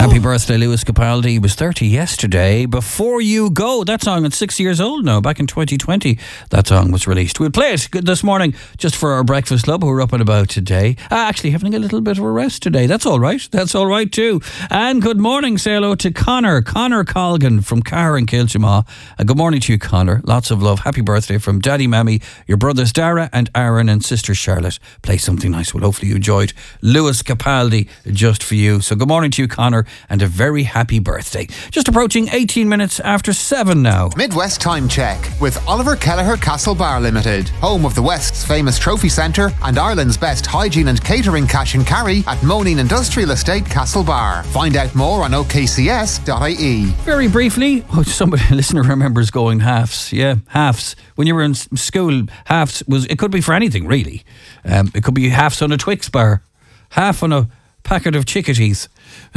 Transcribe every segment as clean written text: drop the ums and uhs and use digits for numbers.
Happy birthday, Lewis Capaldi. He was 30 yesterday. Before You Go, that song is 6 years old now. Back in 2020, that song was released. We'll play it this morning just for our breakfast club who are up and about today. Actually having a little bit of a rest today. That's all right. That's all right too. And good morning, say hello to Connor Colgan from Carr and Kilchamaw. Good morning to you, Connor. Lots of love. Happy birthday from Daddy Mammy, your brothers Dara and Aaron and sister Charlotte. Play something nice. Well, hopefully you enjoyed Lewis Capaldi just for you. So good morning to you, Connor, and a very happy birthday. Just approaching 18 minutes after 7 now. Midwest Time Check with Oliver Kelleher Castle Bar Limited, home of the West's famous trophy centre and Ireland's best hygiene and catering cash and carry at Moneen Industrial Estate Castle Bar. Find out more on okcs.ie. Very briefly, somebody, a listener remembers going halves. Yeah, halves. When you were in school, halves was, it could be for anything really. It could be halves on a Twix bar, half on a packet of chickadees.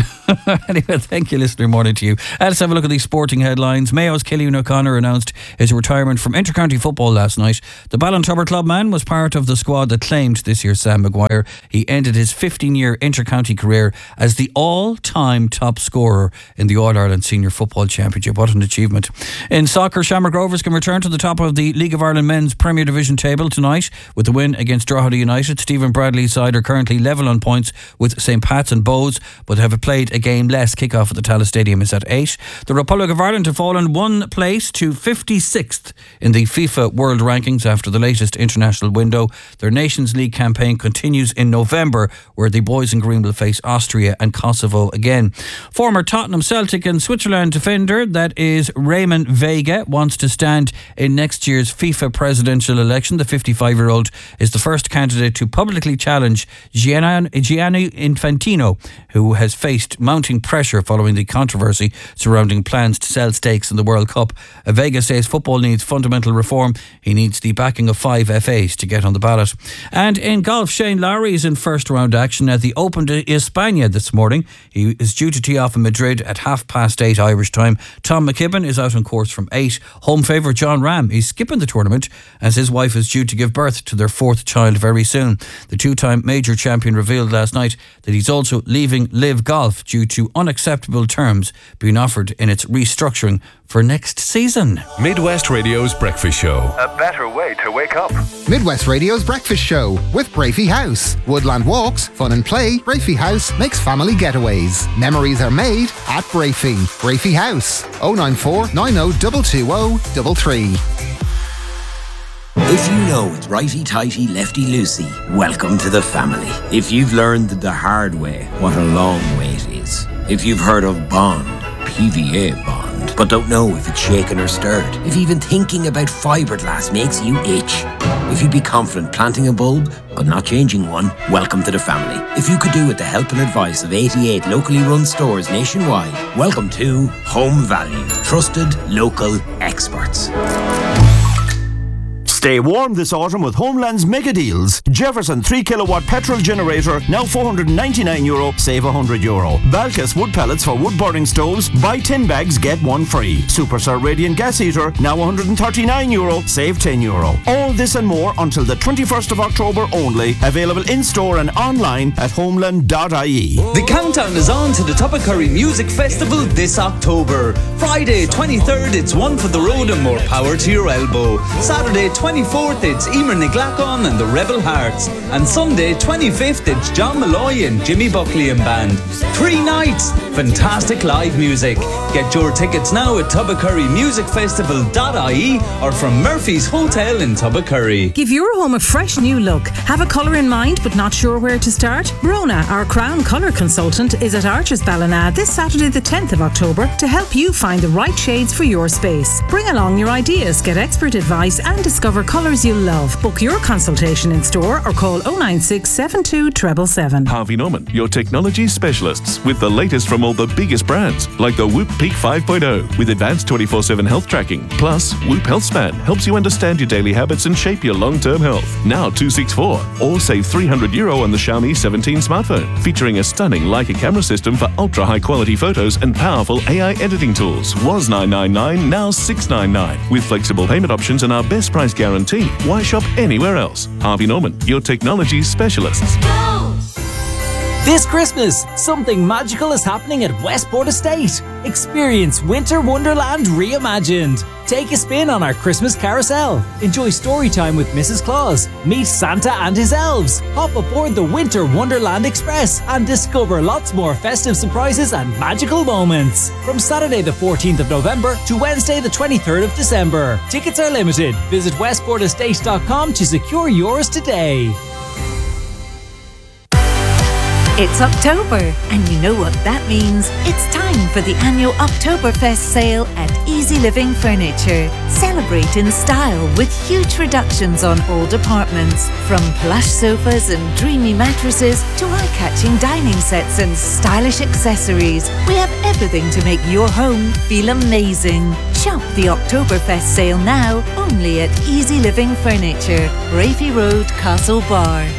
Anyway, thank you, listener. Morning to you. Let's have a look at these sporting headlines. Mayo's Cillian O'Connor announced his retirement from intercounty football last night. The Ballintubber club man was part of the squad that claimed this year's Sam Maguire. He ended his 15-year intercounty career as the all-time top scorer in the All-Ireland Senior Football Championship. What an achievement. In soccer, Shamrock Rovers can return to the top of the League of Ireland men's Premier Division table tonight with the win against Drogheda United. Stephen Bradley's side are currently level on points with St. Pat's and Bows, but have played a game less. Kick-off at the Tallaght Stadium is at 8. The Republic of Ireland have fallen one place to 56th in the FIFA World Rankings after the latest international window. Their Nations League campaign continues in November, where the boys in green will face Austria and Kosovo again. Former Tottenham, Celtic and Switzerland defender, that is Raymond Vega, wants to stand in next year's FIFA presidential election. The 55-year-old is the first candidate to publicly challenge Gianni Infantino, who has faced mounting pressure following the controversy surrounding plans to sell stakes in the World Cup. Vega says football needs fundamental reform. He needs the backing of 5 FAs to get on the ballot. And in golf, Shane Lowry is in first round action at the Open de España this morning. He is due to tee off in Madrid at 8:30 Irish time. Tom McKibben is out on course from 8. Home favourite John Ram is skipping the tournament as his wife is due to give birth to their 4th child very soon. The two-time major champion revealed last night that he's also leaving Live Golf due to unacceptable terms being offered in its restructuring for next season. Midwest Radio's Breakfast Show. A better way to wake up. Midwest Radio's Breakfast Show with Brafey House. Woodland walks, fun and play. Brafey House makes family getaways. Memories are made at Brafey. Brafey House. 094 90 220 33. If you know it's righty-tighty, lefty-loosey, welcome to the family. If you've learned the hard way, what a long way it is. If you've heard of Bond, PVA Bond, but don't know if it's shaken or stirred. If even thinking about fiberglass makes you itch. If you'd be confident planting a bulb, but not changing one, welcome to the family. If you could do with the help and advice of 88 locally run stores nationwide, welcome to Home Value. Trusted local experts. Stay warm this autumn with Homeland's mega deals. Jefferson 3 kilowatt petrol generator, now €499, save €100. Balkas wood pellets for wood burning stoves, buy 10 bags, get 1 free. Superstar radiant gas heater, now €139, save €10. All this and more until the 21st of October only. Available in store and online at homeland.ie. The countdown is on to the Tuppacurry Music Festival this October. Friday 23rd, it's One for the Road and More Power to Your Elbow. Saturday 24th, it's Emer Niglacon and the Rebel Hearts. And Sunday 25th, it's John Malloy and Jimmy Buckley and Band. 3 nights, fantastic live music. Get your tickets now at tuppacurrymusicfestival.ie or from Murphy's Hotel in Tuppacurry. Give your home a fresh new look. Have a colour in mind but not sure where to start? Brona, our Crown Colour Consultant, is at Archers Ballina this Saturday the 10th of October to help you find the right shades for your space. Bring along your ideas, get expert advice and discover colours you love. Book your consultation in store or call 096 72 777. Harvey Norman, your technology specialists, with the latest from all the biggest brands, like the Whoop Peak 5.0 with advanced 24/7 health tracking. Plus, Whoop HealthSpan helps you understand your daily habits and shape your long-term health. Now $264, or save €300 on the Xiaomi 17 smartphone, featuring a stunning Leica camera system for ultra-high quality photos and powerful AI editing tools. Was $999, now $699, with flexible payment options and our best price guarantee. Why shop anywhere else? Harvey Norman, your technology specialists. This Christmas, something magical is happening at Westport Estate. Experience Winter Wonderland reimagined. Take a spin on our Christmas carousel. Enjoy story time with Mrs. Claus. Meet Santa and his elves. Hop aboard the Winter Wonderland Express and discover lots more festive surprises and magical moments. From Saturday the 14th of November to Wednesday the 23rd of December. Tickets are limited. Visit westportestate.com to secure yours today. It's October, and you know what that means. It's time for the annual Oktoberfest sale at Easy Living Furniture. Celebrate in style with huge reductions on all departments. From plush sofas and dreamy mattresses to eye-catching dining sets and stylish accessories. We have everything to make your home feel amazing. Shop the Oktoberfest sale now, only at Easy Living Furniture, Rafi Road, Castlebar.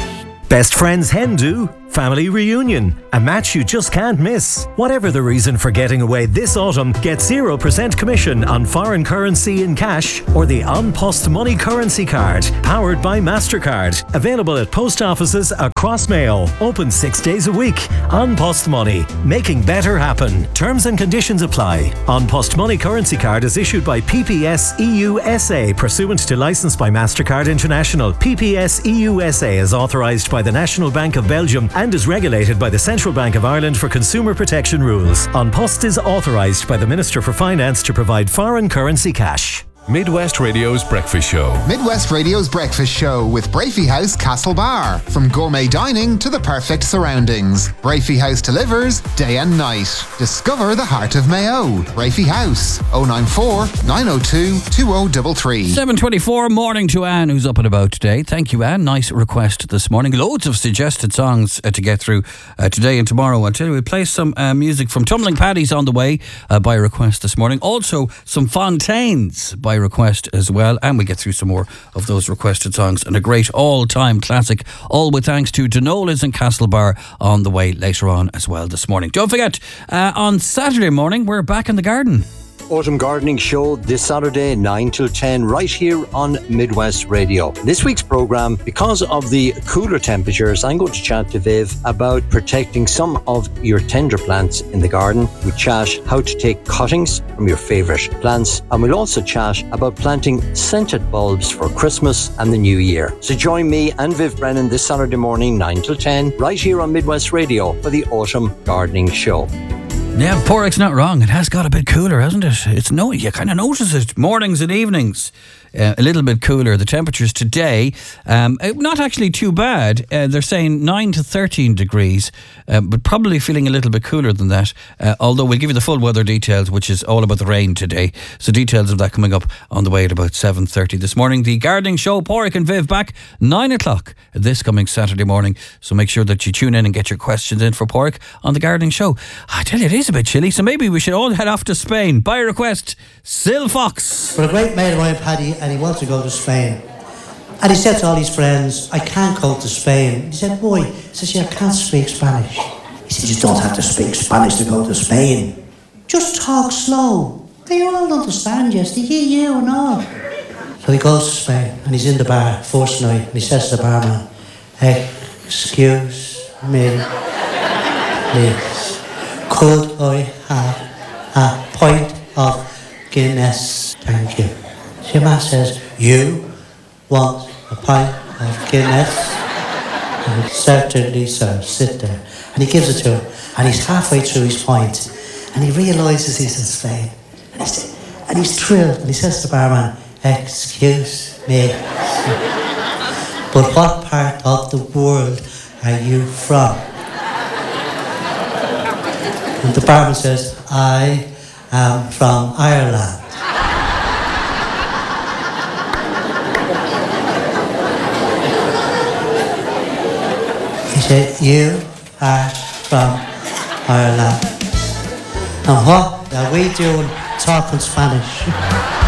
Best Friends Hen Do, family reunion, a match you just can't miss. Whatever the reason for getting away this autumn, get 0% commission on foreign currency in cash or the An Post Money currency card, powered by MasterCard. Available at post offices across Mayo. Open 6 days a week. An Post Money, making better happen. Terms and conditions apply. An Post Money currency card is issued by PPS EU SA, pursuant to licence by MasterCard International. PPS EU SA is authorised by the National Bank of Belgium and is regulated by the Central Bank of Ireland for consumer protection rules. An Post is authorised by the Minister for Finance to provide foreign currency cash. Midwest Radio's Breakfast Show. Midwest Radio's Breakfast Show with Brafey House Castlebar. From gourmet dining to the perfect surroundings, Brafey House delivers day and night. Discover the heart of Mayo. Brafey House, 094 902 2033. 7:24, morning to Anne, who's up and about today. Thank you, Anne. Nice request this morning. Loads of suggested songs to get through today and tomorrow. I'll tell you, we play some music from Tumbling Paddy's on the way by request this morning. Also, some Fontaines by request as well, and we get through some more of those requested songs and a great all-time classic, all with thanks to Denola's and Castlebar on the way later on as well this morning. Don't forget, on Saturday morning we're back in the garden. Autumn Gardening Show this Saturday 9 till 10 right here on Midwest Radio. This week's programme, because of the cooler temperatures, I'm going to chat to Viv about protecting some of your tender plants in the garden. We chat how to take cuttings from your favourite plants, and we'll also chat about planting scented bulbs for Christmas and the New Year. So join me and Viv Brennan this Saturday morning 9 till 10 right here on Midwest Radio for the Autumn Gardening Show. Yeah, Porrick's not wrong. It has got a bit cooler, hasn't it? You kind of notice it mornings and evenings. A little bit cooler. The temperatures today, not actually too bad. They're saying 9 to 13 degrees, but probably feeling a little bit cooler than that. Although we'll give you the full weather details, which is all about the rain today. So details of that coming up on the way at about 7:30 this morning. The Gardening Show, Porrick and Viv back 9 o'clock this coming Saturday morning. So make sure that you tune in and get your questions in for Porrick on the Gardening Show. I tell you, it is a bit chilly, so maybe we should all head off to Spain. By request, Sil Fox. For a great mate of mine, Paddy, and he wants to go to Spain. And he said to all his friends, I can't go to Spain. He said, why? He says, yeah, I can't speak Spanish. He said, you don't have to speak Spanish to go to Spain. Just talk slow. They all understand, yes, they hear you and all. So he goes to Spain, and he's in the bar, first night, and he says to the barman, excuse me, please, could I have a pint of Guinness? Thank you. So your man says, you want a pint of Guinness? And certainly, sir, sit there. And he gives it to him, and he's halfway through his pint, and he realises he's in Spain. And he's thrilled, and he says to the barman, excuse me, but what part of the world are you from? And the barman says, I am from Ireland. He said, you are from Ireland. And what are we doing talking Spanish?